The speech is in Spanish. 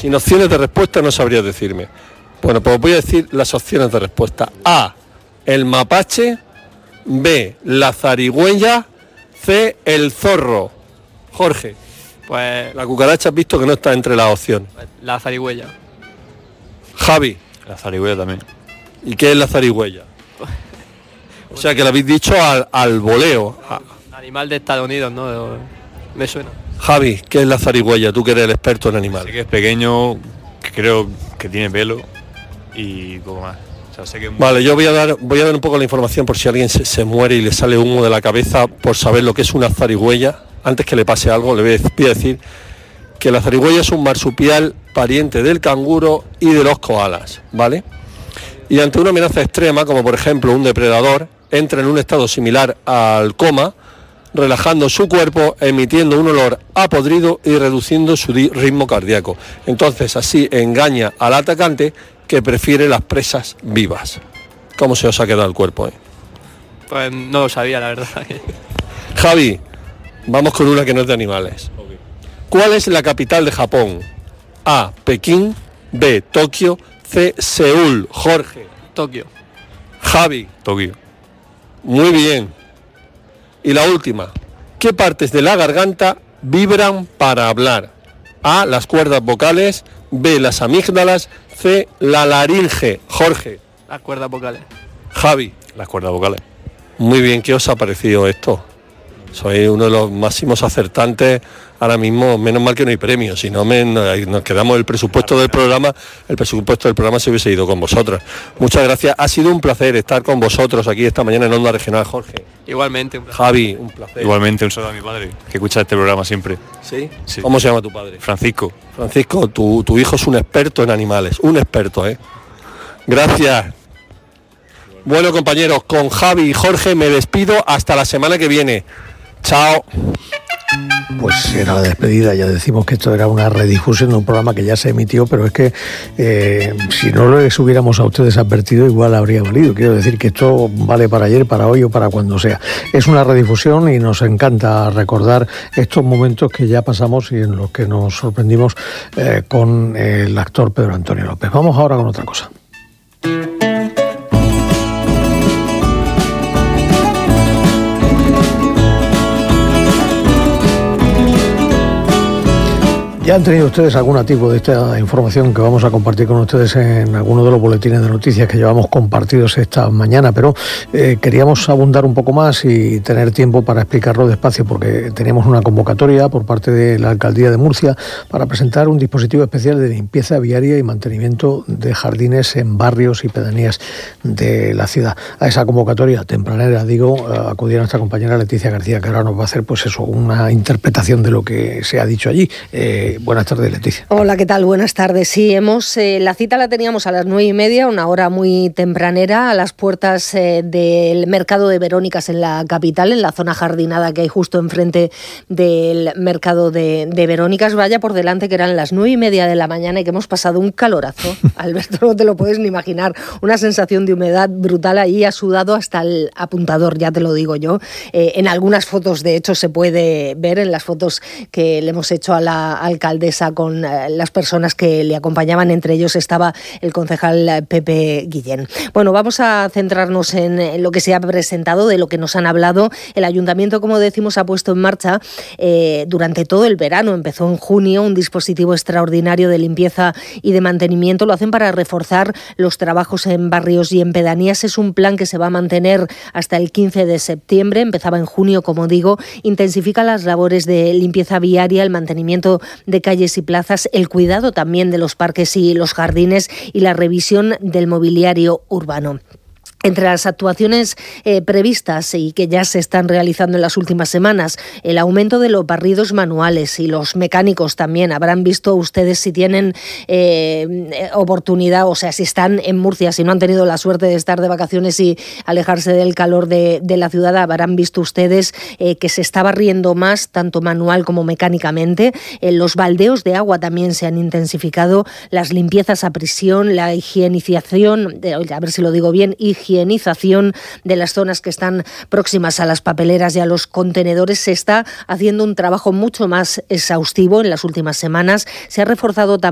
Sin opciones de respuesta no sabrías decirme. Bueno, pues voy a decir las opciones de respuesta. A, el mapache. B, la zarigüeya. C, el zorro. Jorge. Pues La cucaracha has visto que no está entre las opciones. la zarigüeya. Javi. La zarigüeya también. ¿Y qué es la zarigüeya? O sea, que lo habéis dicho al voleo. Animal de Estados Unidos, ¿no? Me suena. Javi, ¿qué es la zarigüeya? Tú que eres el experto en Sé animales. que es pequeño, que creo que tiene pelo y poco más. O sea, sé que es muy... Vale, yo voy a dar un poco la información por si alguien se muere y le sale humo de la cabeza por saber lo que es una zarigüeya. Antes que le pase algo, le voy a decir que la zarigüeya es un marsupial pariente del canguro y de los koalas, ¿vale? Y ante una amenaza extrema, como por ejemplo un depredador, entra en un estado similar al coma, relajando su cuerpo, emitiendo un olor a podrido y reduciendo su ritmo cardíaco. Entonces así engaña al atacante, que prefiere las presas vivas. ¿Cómo se os ha quedado el cuerpo, Pues no lo sabía, la verdad. Javi, vamos con una que no es de animales. ¿Cuál es la capital de Japón? A, Pekín. B, Tokio. C, Seúl. Jorge. Tokio. Javi. Tokio. Muy bien. Y la última. ¿Qué partes de la garganta vibran para hablar? A, las cuerdas vocales. B, las amígdalas. C, la laringe. Jorge. Las cuerdas vocales. Javi. Las cuerdas vocales. Muy bien, ¿qué os ha parecido esto? Soy uno de los máximos acertantes ahora mismo. Menos mal que no hay premios, si no nos quedamos el presupuesto del programa se hubiese ido con vosotros. Muchas gracias, ha sido un placer estar con vosotros aquí esta mañana en Onda Regional. Jorge. Igualmente. Javi, un placer. Igualmente, un saludo a mi padre, que escucha este programa siempre. ¿Sí? Sí. ¿Cómo se llama tu padre? Francisco. Francisco, tu hijo es un experto en animales, un experto, Gracias. Bueno, compañeros, con Javi y Jorge me despido hasta la semana que viene. Chao. Pues era la despedida, ya decimos que esto era una redifusión de un programa que ya se emitió, pero es que si no les hubiéramos a ustedes advertido, igual habría valido. Quiero decir que esto vale para ayer, para hoy o para cuando sea. Es una redifusión y nos encanta recordar estos momentos que ya pasamos y en los que nos sorprendimos con el actor Pedro Antonio López. Vamos ahora con otra cosa. Ya han tenido ustedes algún tipo de esta información que vamos a compartir con ustedes en alguno de los boletines de noticias que llevamos compartidos esta mañana, pero queríamos abundar un poco más y tener tiempo para explicarlo despacio, porque teníamos una convocatoria por parte de la Alcaldía de Murcia para presentar un dispositivo especial de limpieza viaria y mantenimiento de jardines en barrios y pedanías de la ciudad. A esa convocatoria tempranera, acudía nuestra compañera Leticia García, que ahora nos va a hacer una interpretación de lo que se ha dicho allí. Buenas tardes, Leticia. Hola, ¿qué tal? Buenas tardes. Sí, la cita la teníamos a las 9:30, una hora muy tempranera, a las puertas del mercado de Verónicas en la capital, en la zona jardinada que hay justo enfrente del mercado de Verónicas. Vaya por delante que eran las 9:30 de la mañana y que hemos pasado un calorazo. Alberto, no te lo puedes ni imaginar. Una sensación de humedad brutal ahí, ha sudado hasta el apuntador, ya te lo digo yo. En algunas fotos, de hecho, se puede ver, en las fotos que le hemos hecho a la alcaldesa con las personas que le acompañaban, entre ellos estaba el concejal Pepe Guillén. Bueno, vamos a centrarnos en lo que se ha presentado, de lo que nos han hablado. El ayuntamiento, como decimos, ha puesto en marcha durante todo el verano, empezó en junio, un dispositivo extraordinario de limpieza y de mantenimiento. Lo hacen para reforzar los trabajos en barrios y en pedanías. Es un plan que se va a mantener hasta el 15 de septiembre, empezaba en junio, como digo, intensifica las labores de limpieza viaria, el mantenimiento de calles y plazas, el cuidado también de los parques y los jardines y la revisión del mobiliario urbano. Entre las actuaciones previstas y que ya se están realizando en las últimas semanas, el aumento de los barridos manuales y los mecánicos también. Habrán visto ustedes, si tienen oportunidad, o sea, si están en Murcia, si no han tenido la suerte de estar de vacaciones y alejarse del calor de la ciudad, habrán visto ustedes que se está barriendo más, tanto manual como mecánicamente. Los baldeos de agua también se han intensificado, las limpiezas a prisión, la higienización, a ver si lo digo bien, higienización de las zonas que están próximas a las papeleras y a los contenedores. Se está haciendo un trabajo mucho más exhaustivo en las últimas semanas. Se ha reforzado también